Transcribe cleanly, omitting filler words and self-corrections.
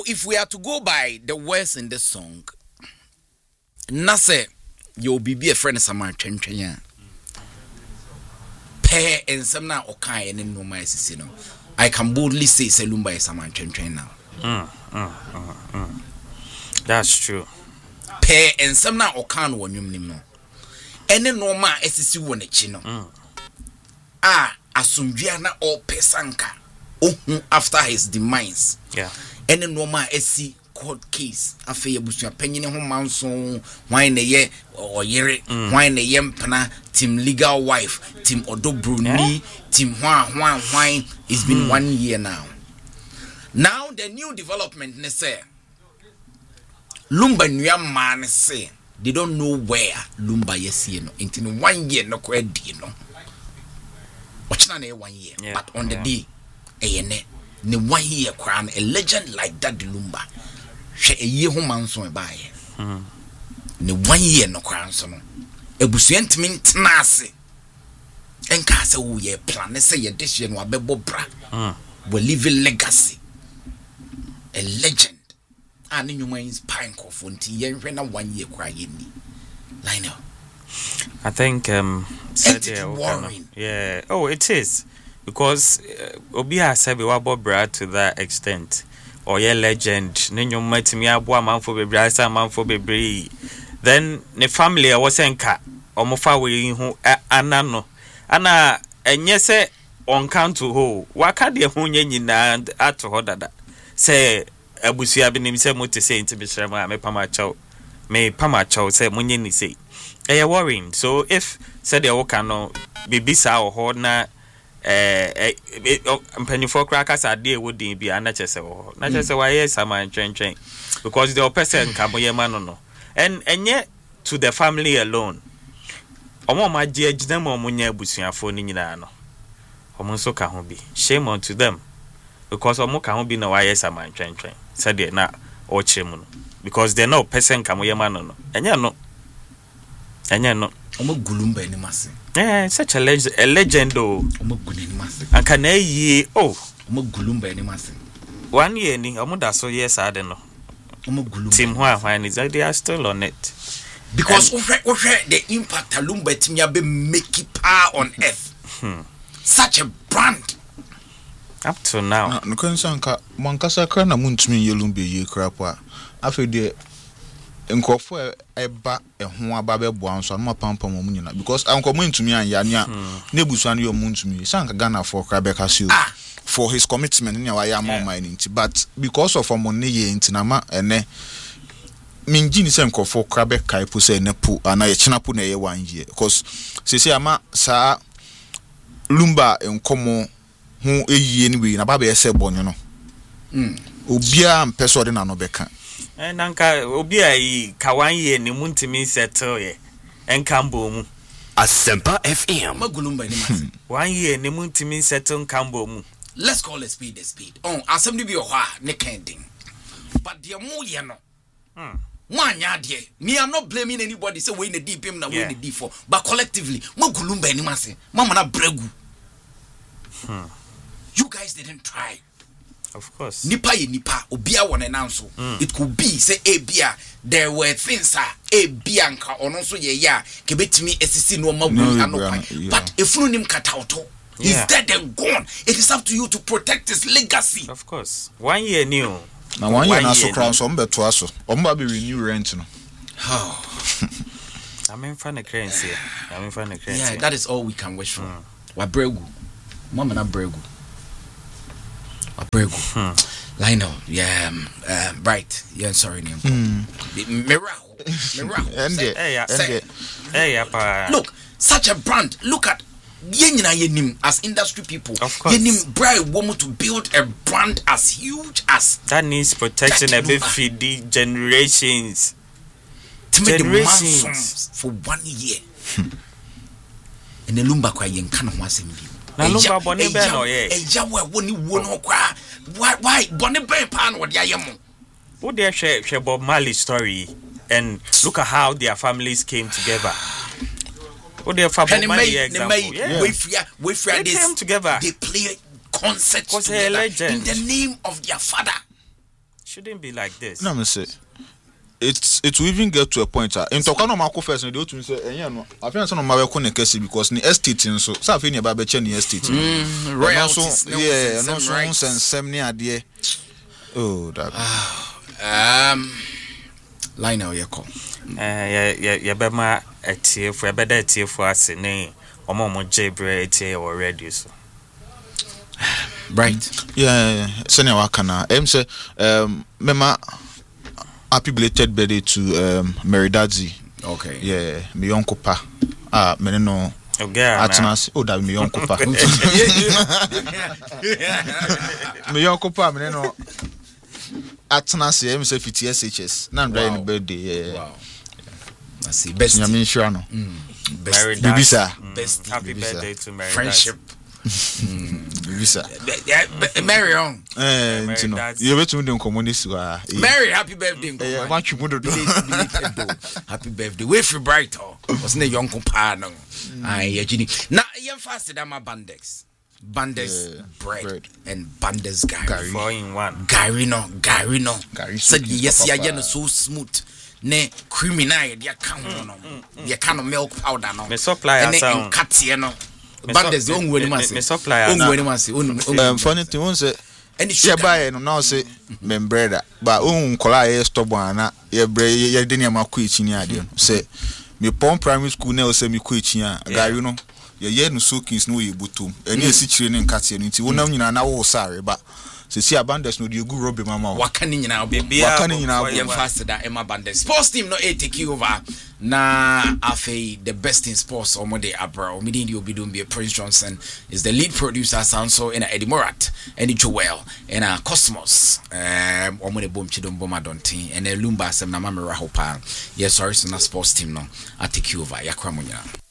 if we are to go by the words in this song, Nase, you'll be a friend of Samar Chenchenya. Pay and some now okay and in no my sino. I can boldly say Selumba is Samar Chenchen now. That's true. Pay and some now okan one you know. And then no ma SC one chino. Asumbiana or Pesanka. After his demise. Yeah. And then no ma SC court case. After you bush your penny home manson, wine a year or year, wine a yempana, Tim legal wife, Tim Odo Bruni, Tim wine. It's been 1 year now. Now the new development, they say, Lumba Nyam man say they don't know where Lumba yes no. In 1 year no quite no. Watch na 1 year, but on the day, ne 1 year crown a legend like that the Lumba. She a year home man so buy. Ne 1 year no crown so no. Ebusuent min tnase. Enka say wo ye plan say ye this year no abebo bra. We leave a legacy. A legend. And you may inspire Kofunti, yen na 1 year crying. Lionel. I think worrying. Yeah. Oh, it is. Because Obia said we were Brad to that extent. Or ye legend. Ninyo met me abwa man for baby, I man for baby. Then the family I was enka. Omofa we who anano. Ana and yes on count to ho. Waka de hunye na at hodada. Say abusia binim say mo te say into bishrama me pama chow say munye ni say e worrying. So if said the work no bibisa or na mpanifo krakas ade wodi bi anachese wo na chese wa yes am twen because the person kaboye man no and enye to the family alone omo ma je agina mo munya abusuafo ni nyina no omo so ka ho bi shame on to them because omo ka ho bi na wa yes am twen said they na o chemu because they know person kamoye man no enye no omo gulumba ni mase such a legend oh omo gulini mase anka na yi omo gulumba ni mase 1 year ni omo da so yes ade no omo gulumba team who is they are still on it because the impact alumba timia be make it power on earth such a brand up to now no kan sanka mankasa kra na muntumi yelumbe ye krapa afede nkofo eba eho aba be boa nso no pampam mu nyina because anko muntumi anya nya na ebusuan yo muntumi sanka Ghana for kra be kasio for his commitment in our yama mining but because of money ye ntinama ene minji ni se nkofo kra be kai po se ne po ana ye china po na ye 1 year because sesi ama sa lumba enkomo hu eyi anyway na baba ese bonyo no obia mpeso de na no beka nanka obia yi ka 1 year ni muntimi settle ye enkambo mu Asempa FM magulumba ni masi 1 year ni muntimi settle enkambo mu. Let's call a speed a speed. Assembly be oha ne kending. But the mu ye no Mwanya de me I'm not blaming anybody say we in the deep him na we in the deep for but collectively magulumba ni masi mama na bregu. You guys didn't try. Of course. Nipa ye nipa obia won announce. It could be say bia there were things bia nka ono so ye ya ke betimi esisi no mawu anopai. But efunu nim katauto. He's dead and gone. It is up to you to protect his legacy. Of course. 1 year new. Na 1 year na so crown so mbeto aso. Omba be renew rent no. I'm fan the currency. Yeah, that is all we can wish for. Wa bregu. Mama na bregu. Lionel, right. Yeah, sorry, Miracle. Look, such a brand. Look at yenim as industry people. Of course. Yenim bright woman to build a brand as huge as that needs protection a bit for the generations. To make the for 1 year. And the lumba kwa yenkana wasembi. Na lumba boni be no ye. Eja we woni wono kwa. Why boni be pan wo dia yemo. Who there share Bob Marley story and look at how their families came together. Who there for Bob Marley example. We they came together. They play concerts together in the name of their father. shouldn't be like this. No, me say it will even get to a point in Tokano Marco first and the other say no I feel some of my work because ni estate so I feel about the estate royalties yeah no nonsense sem near there oh that Lionel yeko ya be ma etiefo ya be da etiefo ase ne omo jebre etie already so right yeah senior wakana say mema happy belated birthday to Meridadzi. Okay. Yeah, me uncle pa. Me no. Okay. Atnas. Oh, that me uncle pa. Me uncle pa. Me no. Atnas. Me say 50 SHS. Now I'm driving birthday. Yeah. Wow. I see. Best. Yamin sure no. Best. Bibisa. Best. Happy birthday to Meridadzi. Friendship. Visa. Mary on. You know. You bet me dem communist wa. Mary, happy birthday. Yeah, what you do? Happy birthday. We feel bright oh. Was ne young compano. Aye, Jini. Na yen fasted am Bandex. Bandex bread and Bandex Gary. 4 in 1. Gary no. Said yes, ya yen so smooth. Ne criminal dia kan no. Dia kan milk powder no. Me supply sound. Katie no. Bandes on when must me supply funny thing one say and she buy no now say membreda but kola stubborn na ye de niam akọ echi ade say me pon primary school na say me kọ echi gari no ye no soakings no ye botom eni esi chire ne nkate no nti wonam nyina na wo sare ba see Bandes no the good robe mama waka ni nyina ye fast that Emma Bandes sports team no take over na afi the best in sports omode abra omidi ndi obi don be Prince Johnson is the lead producer Sanso in Eddie Morat and Joel and Cosmos omode bom chidom bom adontin and Lumba sem na mamera hopa yes sorry so na sports team no take over yakra munya